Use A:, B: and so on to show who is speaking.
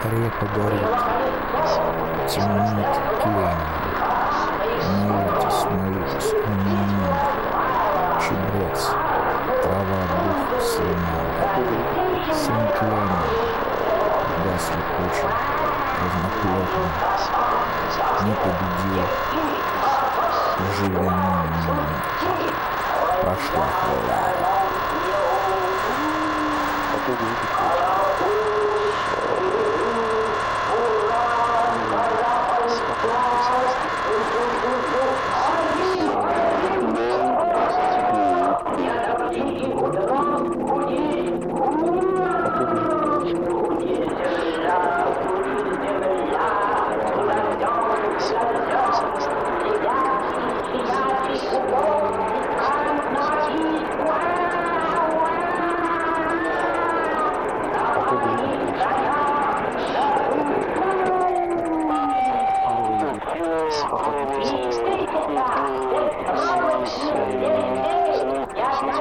A: Река горит, темнеет тлен. Молитесь, молитесь, чебрец, трава дух сломала. Сент-Лена, гасли куча, разноплотно, не победил, живя прошла хвала.